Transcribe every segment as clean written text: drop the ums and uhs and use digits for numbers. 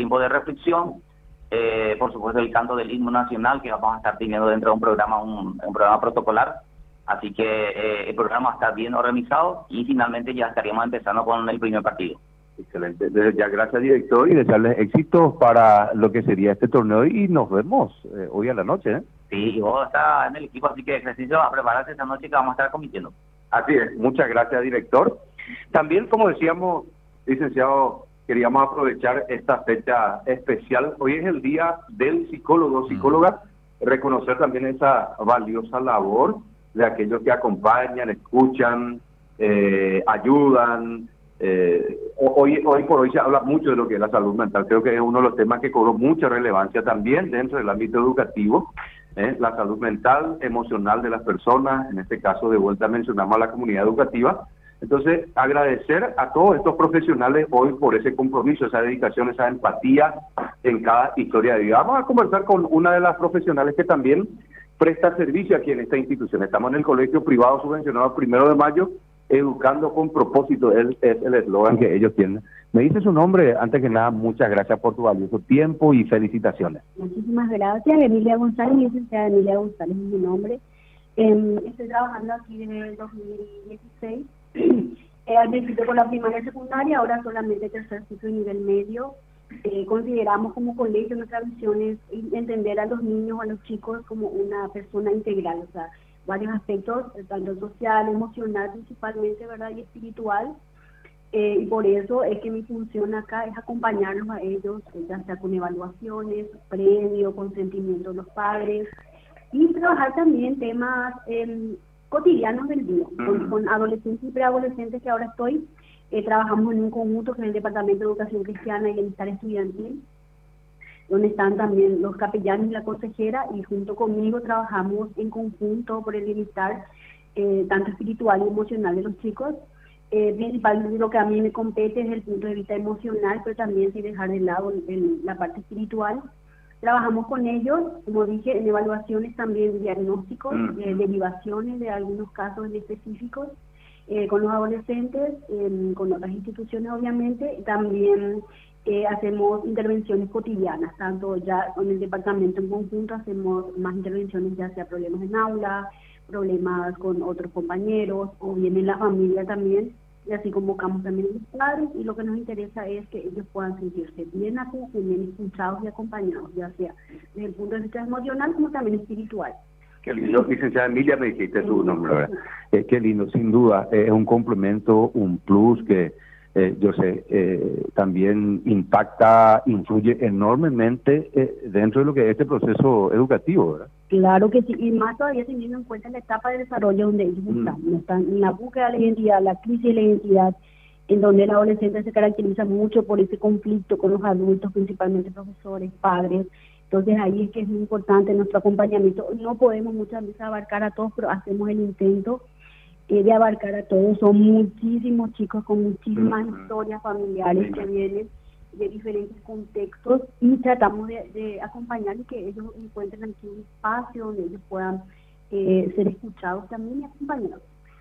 tiempo de reflexión, por supuesto el canto del himno nacional que vamos a estar teniendo dentro de un programa protocolar. Así que el programa está bien organizado y finalmente ya estaríamos empezando con el primer partido. Excelente. Desde ya, gracias, director, y desearles éxitos para lo que sería este torneo, y nos vemos hoy a la noche, ¿eh? Sí, y vos estás en el equipo, así que ejercicio va a prepararse esta noche que vamos a estar compitiendo. Así es, muchas gracias, director. También, como decíamos, licenciado, queríamos aprovechar esta fecha especial. Hoy es el Día del Psicólogo, psicóloga, reconocer también esa valiosa labor de aquellos que acompañan, escuchan, ayudan. Hoy por hoy se habla mucho de lo que es la salud mental. Creo que es uno de los temas que cobró mucha relevancia también dentro del ámbito educativo. La salud mental, emocional de las personas, en este caso de vuelta mencionamos a la comunidad educativa. Entonces, agradecer a todos estos profesionales hoy por ese compromiso, esa dedicación, esa empatía en cada historia de vida. Vamos a conversar con una de las profesionales que también presta servicio aquí en esta institución. Estamos en el colegio privado subvencionado 1 de Mayo, educando con propósito, es el eslogan que ellos tienen. Me dice su nombre, antes que nada, muchas gracias por tu valioso tiempo y felicitaciones. Muchísimas gracias, Emilia González, licenciada Emilia González es mi nombre. Estoy trabajando aquí desde el 2016, al principio con la primaria y secundaria, ahora solamente tercer ciclo y nivel medio. Consideramos como colegio, nuestra visión es entender a los niños, a los chicos como una persona integral, o sea, varios aspectos, tanto social, emocional principalmente, ¿verdad?, y espiritual. Y por eso es que mi función acá es acompañarlos a ellos, ya sea con evaluaciones, previo, consentimiento de los padres, y trabajar también temas cotidianos del día, con adolescentes y preadolescentes que ahora estoy. Trabajamos en un conjunto que es el Departamento de Educación Cristiana y Bienestar Estudiantil, donde están también los capellanes y la consejera, y junto conmigo trabajamos en conjunto por el bienestar tanto espiritual y emocional de los chicos. Principalmente lo que a mí me compete es el punto de vista emocional, pero también sin dejar de lado la parte espiritual. Trabajamos con ellos, como dije, en evaluaciones también, diagnósticos, derivaciones de algunos casos específicos, con los adolescentes, con otras instituciones obviamente. También hacemos intervenciones cotidianas, tanto ya con el departamento en conjunto hacemos más intervenciones, ya sea problemas en aula, problemas con otros compañeros, o bien en la familia también, y así convocamos también a los padres, y lo que nos interesa es que ellos puedan sentirse bien escuchados y acompañados, ya sea desde el punto de vista emocional como también espiritual. Qué lindo, licenciada Emilia, me dijiste tu nombre, ¿verdad? Qué lindo, sin duda, es un complemento, un plus que yo sé, también impacta, influye enormemente dentro de lo que es este proceso educativo, ¿verdad? Claro que sí, y más todavía teniendo en cuenta la etapa de desarrollo donde ellos están en la búsqueda de la identidad, la crisis de la identidad, en donde el adolescente se caracteriza mucho por ese conflicto con los adultos, principalmente profesores, padres. Entonces ahí es que es muy importante nuestro acompañamiento. No podemos muchas veces abarcar a todos, pero hacemos el intento de abarcar a todos. Son muchísimos chicos con muchísimas historias familiares que vienen de diferentes contextos, y tratamos de acompañar y que ellos encuentren aquí un espacio donde ellos puedan ser escuchados también y acompañados.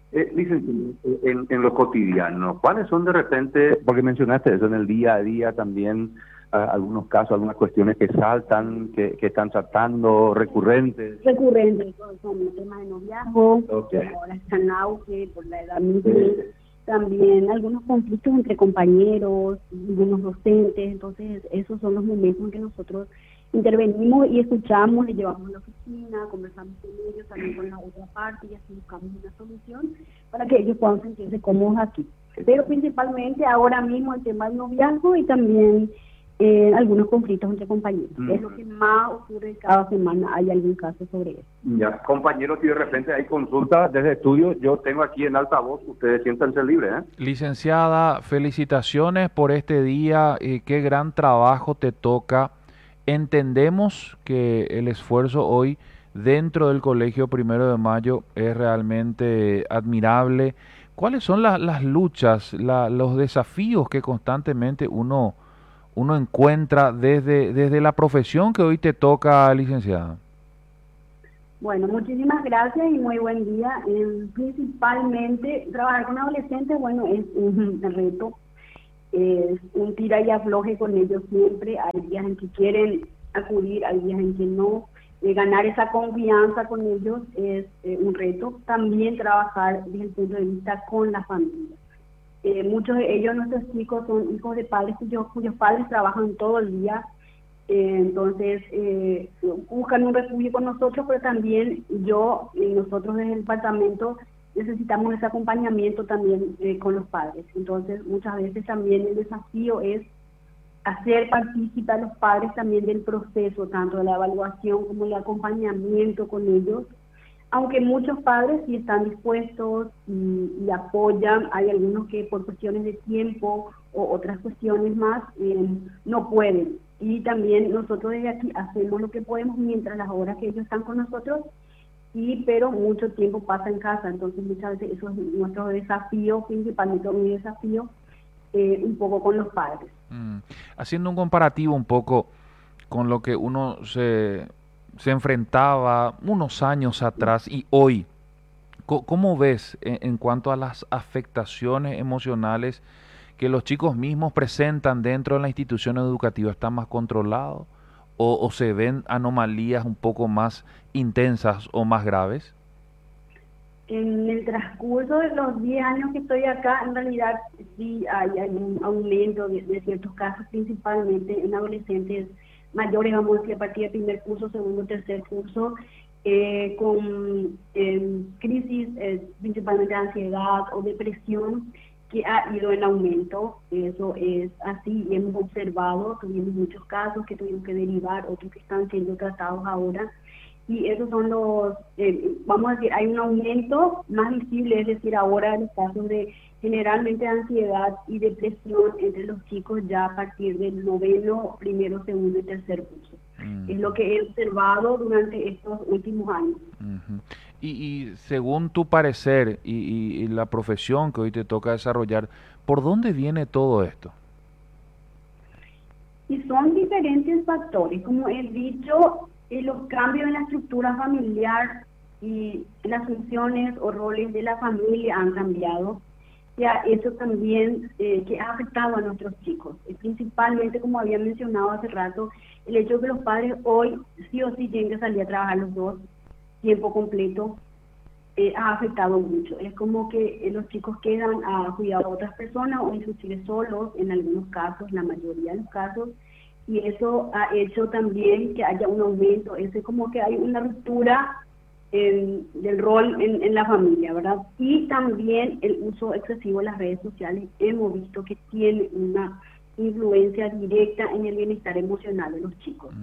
Dicen, en lo cotidiano, ¿cuáles son de repente, porque mencionaste eso en el día a día también, algunos casos, algunas cuestiones que saltan, que están tratando, recurrentes? Recurrentes, son temas de noviazgo, que ahora están en auge por la edad misma. También algunos conflictos entre compañeros, algunos docentes. Entonces esos son los momentos en que nosotros intervenimos y escuchamos, les llevamos a la oficina, conversamos con ellos, también con la otra parte, y así buscamos una solución para que ellos puedan sentirse cómodos aquí. Pero principalmente ahora mismo el tema del noviazgo, y también algunos conflictos entre compañeros. Es lo que más ocurre cada semana, hay algún caso sobre eso. Ya, compañeros, si de repente hay consultas desde estudio, yo tengo aquí en altavoz, ustedes siéntanse libres, ¿eh? Licenciada, felicitaciones por este día, qué gran trabajo te toca. Entendemos que el esfuerzo hoy dentro del Colegio 1 de Mayo es realmente admirable. ¿Cuáles son las luchas, los desafíos que constantemente uno encuentra desde la profesión que hoy te toca, licenciada? Bueno, muchísimas gracias y muy buen día. Principalmente, trabajar con adolescentes, bueno, es un reto. es un tira y afloje con ellos siempre. Hay días en que quieren acudir, hay días en que no. Ganar esa confianza con ellos es un reto. También trabajar desde el punto de vista con la familia. Muchos de ellos, nuestros chicos, son hijos de padres cuyos padres trabajan todo el día. Entonces buscan un refugio con nosotros, pero también nosotros desde el departamento necesitamos ese acompañamiento también con los padres. Entonces muchas veces también el desafío es hacer partícipe a los padres también del proceso, tanto de la evaluación como el acompañamiento con ellos, aunque muchos padres sí están dispuestos y apoyan. Hay algunos que por cuestiones de tiempo o otras cuestiones más no pueden. Y también nosotros desde aquí hacemos lo que podemos mientras las horas que ellos están con nosotros, pero mucho tiempo pasa en casa. Entonces muchas veces eso es nuestro desafío, principalmente mi desafío, un poco con los padres. Haciendo un comparativo un poco con lo que uno se enfrentaba unos años atrás y hoy, ¿cómo ves en cuanto a las afectaciones emocionales que los chicos mismos presentan dentro de la institución educativa? ¿Están más controlados o se ven anomalías un poco más intensas o más graves? En el transcurso de los 10 años que estoy acá, en realidad sí hay un aumento de ciertos casos, principalmente en adolescentes mayores, vamos a decir, a partir del primer curso, segundo, tercer curso, con crisis principalmente de ansiedad o depresión, que ha ido en aumento. Eso es así y hemos observado, tuvimos muchos casos que tuvimos que derivar, otros que están siendo tratados ahora. Y esos son los, vamos a decir, hay un aumento más visible, es decir, ahora en los casos de generalmente ansiedad y depresión entre los chicos ya a partir del noveno, primero, segundo y tercer curso. Es lo que he observado durante estos últimos años. Y según tu parecer y la profesión que hoy te toca desarrollar, ¿por dónde viene todo esto? Y son diferentes factores, como he dicho. Los cambios en la estructura familiar y las funciones o roles de la familia han cambiado. Ya eso también que ha afectado a nuestros chicos. Principalmente, como había mencionado hace rato, el hecho de que los padres hoy sí o sí tienen que salir a trabajar los dos, tiempo completo, ha afectado mucho. Es como que los chicos quedan a cuidar a otras personas o inclusive solos en algunos casos, la mayoría de los casos. Y eso ha hecho también que haya un aumento, es como que hay una ruptura del rol en la familia, ¿verdad? Y también el uso excesivo de las redes sociales, hemos visto que tiene una influencia directa en el bienestar emocional de los chicos.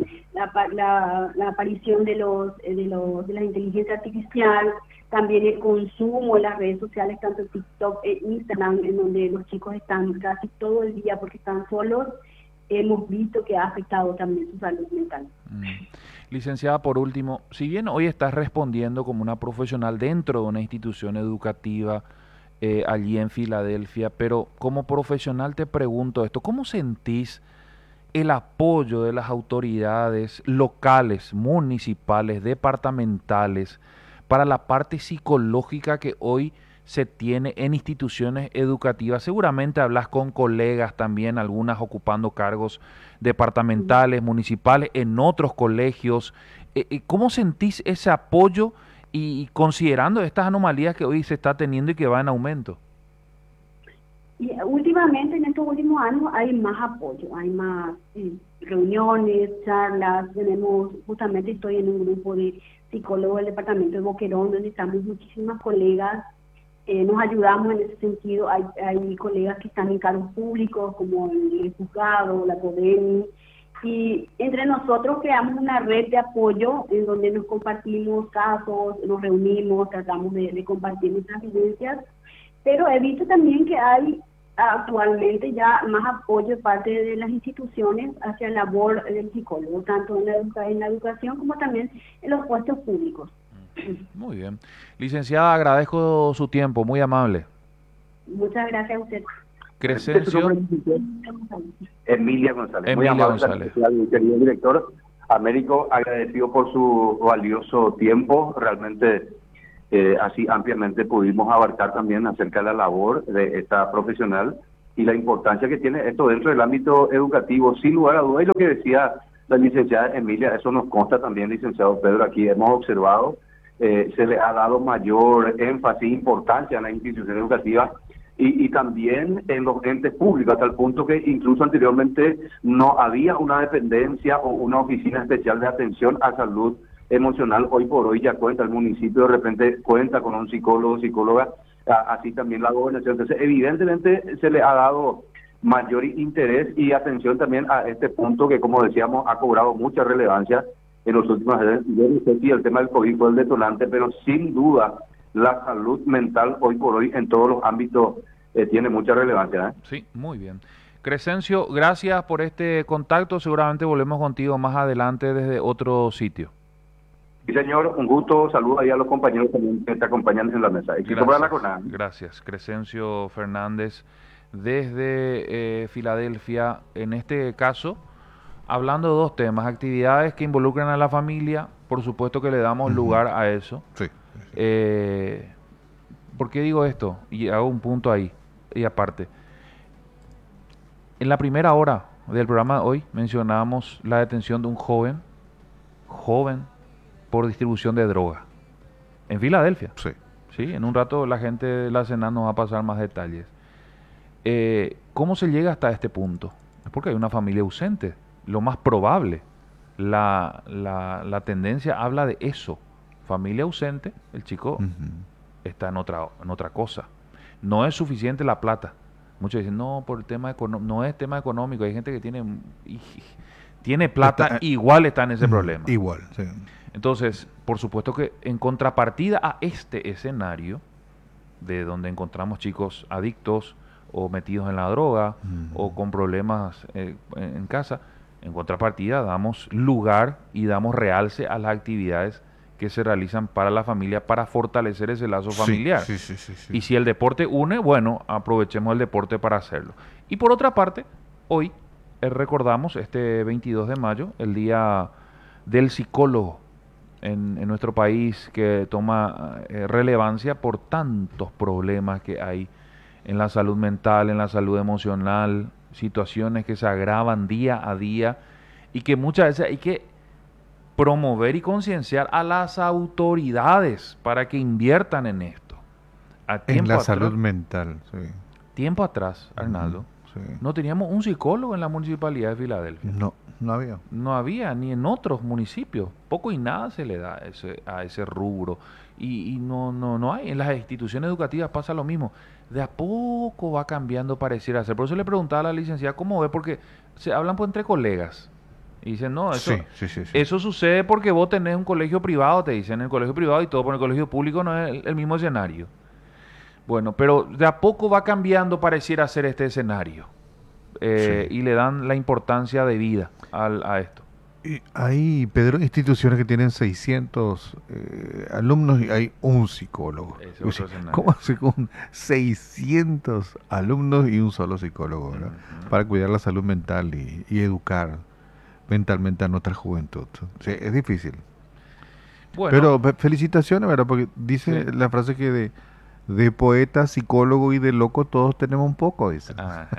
La aparición de la inteligencia artificial, también el consumo de las redes sociales, tanto TikTok e Instagram, en donde los chicos están casi todo el día porque están solos, hemos visto que ha afectado también su salud mental. Licenciada, por último, si bien hoy estás respondiendo como una profesional dentro de una institución educativa allí en Filadelfia, pero como profesional te pregunto esto, ¿cómo sentís el apoyo de las autoridades locales, municipales, departamentales, para la parte psicológica que hoy se tiene en instituciones educativas? Seguramente hablas con colegas también, algunas ocupando cargos departamentales, municipales, en otros colegios. ¿Cómo sentís ese apoyo y considerando estas anomalías que hoy se está teniendo y que va en aumento? Y últimamente, en estos últimos años, hay más apoyo, hay más reuniones, charlas. Justamente estoy en un grupo de psicólogos del departamento de Boquerón, donde estamos muchísimas colegas. Nos ayudamos en ese sentido. Hay colegas que están en cargos públicos, como el juzgado, la CODEMI, y entre nosotros creamos una red de apoyo en donde nos compartimos casos, nos reunimos, tratamos de compartir nuestras vivencias, pero he visto también que hay actualmente ya más apoyo de parte de las instituciones hacia la labor del psicólogo, tanto en la educación como también en los puestos públicos. Muy bien. Licenciada, agradezco su tiempo, muy amable. Muchas gracias a usted. Crescencio. Emilia González. Emilia muy amable, González. Querido director. Américo, agradecido por su valioso tiempo. Realmente así ampliamente pudimos abarcar también acerca de la labor de esta profesional y la importancia que tiene esto dentro del ámbito educativo, sin lugar a dudas. Y lo que decía la licenciada Emilia, eso nos consta también, licenciado Pedro, aquí hemos observado, se le ha dado mayor énfasis e importancia en las instituciones educativas y también en los entes públicos, hasta el punto que incluso anteriormente no había una dependencia o una oficina especial de atención a salud emocional. Hoy por hoy ya cuenta, el municipio de repente cuenta con un psicólogo, psicóloga, así también la gobernación. Entonces, evidentemente se le ha dado mayor interés y atención también a este punto que, como decíamos, ha cobrado mucha relevancia en los últimos años. Yo no sé si el tema del COVID fue el detonante, pero sin duda la salud mental hoy por hoy en todos los ámbitos tiene mucha relevancia. Sí, muy bien. Crescencio, gracias por este contacto. Seguramente volvemos contigo más adelante desde otro sitio. Sí, señor, un gusto. Saludos ahí a los compañeros también que te acompañan en la mesa. Gracias. Crescencio Fernández desde Filadelfia. En este caso, hablando de dos temas, actividades que involucran a la familia, por supuesto que le damos lugar a eso. Sí. ¿Por qué digo esto? Y hago un punto ahí, y aparte. En la primera hora del programa de hoy mencionábamos la detención de un joven por distribución de droga en Filadelfia. Sí. Sí, en un rato la gente de la Senat nos va a pasar más detalles. ¿Cómo se llega hasta este punto? Es porque hay una familia ausente. Lo más probable, la tendencia habla de eso. Familia ausente, el chico está en otra cosa. No es suficiente la plata. Muchos dicen, no, por el tema económico. No es tema económico. Hay gente que tiene plata, igual está en ese problema. Igual, sí. Entonces, por supuesto que en contrapartida a este escenario, de donde encontramos chicos adictos o metidos en la droga o con problemas en casa, en contrapartida damos lugar y damos realce a las actividades que se realizan para la familia para fortalecer ese lazo familiar. Sí. Y si el deporte une, bueno, aprovechemos el deporte para hacerlo. Y por otra parte, hoy recordamos este 22 de mayo, el Día del Psicólogo en nuestro país, que toma relevancia por tantos problemas que hay en la salud mental, en la salud emocional, situaciones que se agravan día a día y que muchas veces hay que promover y concienciar a las autoridades para que inviertan en esto. En la salud mental, sí. Tiempo atrás, Arnaldo, sí, no teníamos un psicólogo en la municipalidad de Filadelfia. No había. No había, ni en otros municipios. Poco y nada se le da a ese rubro. Y no hay. En las instituciones educativas pasa lo mismo. De a poco va cambiando, pareciera ser. Por eso le preguntaba a la licenciada cómo ve, porque se hablan pues entre colegas. Y dicen, no, eso, sí. eso sucede porque vos tenés un colegio privado, te dicen, el colegio privado y todo, por el colegio público no es el mismo escenario. Bueno, pero de a poco va cambiando, pareciera ser este escenario. Y le dan la importancia de vida a esto. Y hay, Pedro, instituciones que tienen 600 alumnos y hay un psicólogo. ¿Cómo hace con 600 alumnos y un solo psicólogo, ¿verdad? Para cuidar la salud mental y educar mentalmente a nuestra juventud? Sí, es difícil. Bueno, pero felicitaciones, ¿verdad? Porque dice la frase que de poeta, psicólogo y de loco todos tenemos un poco, dice.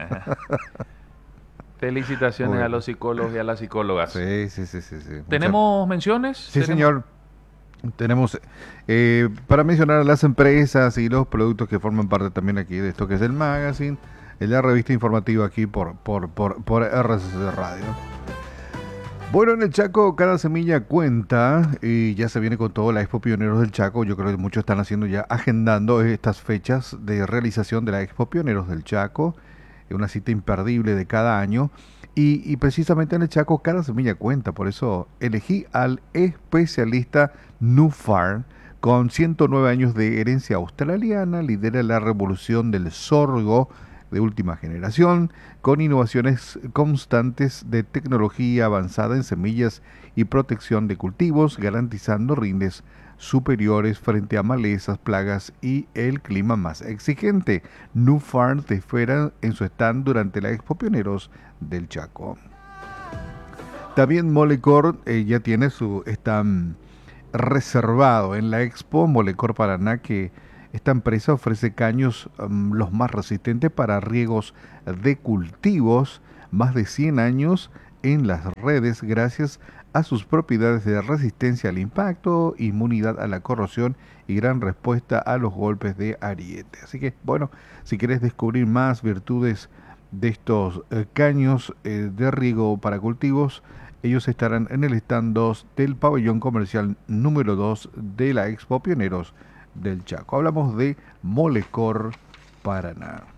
Felicitaciones a los psicólogos y a las psicólogas. Sí. ¿Tenemos menciones? Sí, señor. Tenemos, para mencionar a las empresas y los productos que forman parte también aquí de esto que es el magazine, es la revista informativa aquí por RCC Radio. Bueno, en el Chaco cada semilla cuenta y ya se viene con todo la Expo Pioneros del Chaco. Yo creo que muchos están haciendo ya, agendando estas fechas de realización de la Expo Pioneros del Chaco. Es una cita imperdible de cada año y precisamente en el Chaco cada semilla cuenta. Por eso elegí al especialista Nufarm, con 109 años de herencia australiana, lidera la revolución del sorgo de última generación, con innovaciones constantes de tecnología avanzada en semillas y protección de cultivos, garantizando rindes superiores frente a malezas, plagas y el clima más exigente. Nufarm te espera en su stand durante la Expo Pioneros del Chaco. También Molecor ya tiene su stand reservado en la Expo Molecor Paraná, que Esta empresa ofrece caños los más resistentes para riegos de cultivos, más de 100 años en las redes gracias a sus propiedades de resistencia al impacto, inmunidad a la corrosión y gran respuesta a los golpes de ariete. Así que, bueno, si querés descubrir más virtudes de estos caños de riego para cultivos, ellos estarán en el stand 2 del pabellón comercial número 2 de la Expo Pioneros del Chaco. Hablamos de Molecor Paraná.